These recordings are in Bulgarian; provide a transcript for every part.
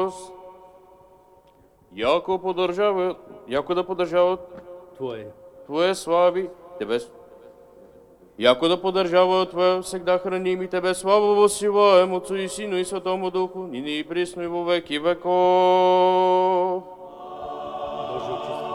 Христос, яко да поддържава Твое слави, Тебе, яко да поддържава Твое всегда храним и Тебе слава воссилаем Отцу и Сину и Святому Духу, ныне и присно и во веки веков. Боже, очисти.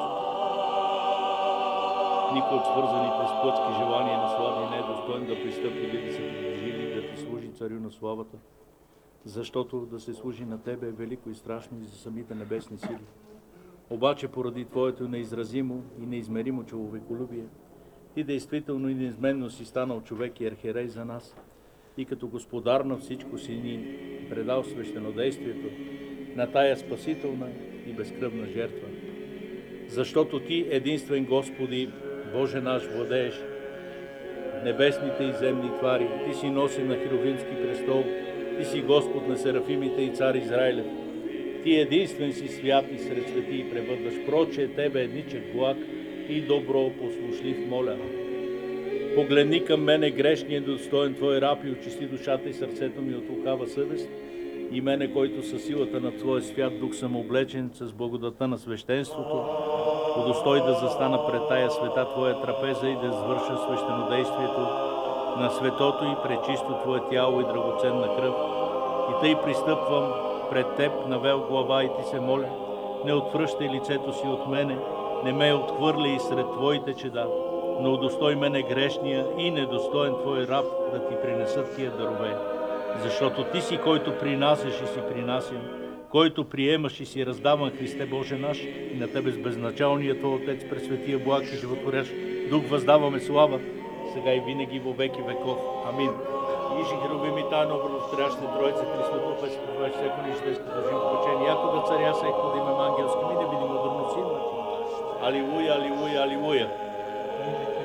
Никой от свързаните с плътски желания на слави не е достоен да пристъпи или да се приближи или да ти служи, Царю на славата, защото да се служи на Тебе е велико и страшно и за самите небесни сили. Обаче поради Твоето неизразимо и неизмеримо човеколюбие, Ти действително и неизменно си станал човек и архиерей за нас, и като господар на всичко си ни предал свещенодействието на тая спасителна и безкръвна жертва. Защото Ти, единствен Господи, Боже наш, владееш небесните и земни твари, Ти си носен на херовимски престол, Ти си Господ на серафимите и цар Израилев. Ти единствен си свят и сред свети и пребъдваш. Проче Тебе едничък благ и добро послушлив моля. Погледни към мене грешния достоен Твой раб и очисти душата и сърцето ми от лукава съвест, и мене, който със силата на Твоя свят дух съм облечен с благодата на свещенството, удостой да застана пред тая света Твоя трапеза и да извърша свещенодействието на светото и пречисто Твое тяло и драгоценна кръв. И тъй пристъпвам пред Теб навел глава и Ти се моля, не отвръщай лицето си от мене, не ме отхвърли и сред Твоите чеда, но удостой мене грешния и недостоен Твой раб да Ти принесат тия дарове. Защото Ти си, който принасяш и си принасям, който приемаш и си раздаван, Христе Боже наш, и на Тебе с безначалния Твой Отец, пресветия благ и животворящ Дух въздаваме слава, сега и винаги во веки веков. Амин. Иши херувими тайно вървострящи Троице, три светопа си преващи всеко нищеско дължим почени, яко да царя се подимем ангелски ми, невидимо дърносилна. Алилуя, алилуя, алилуя.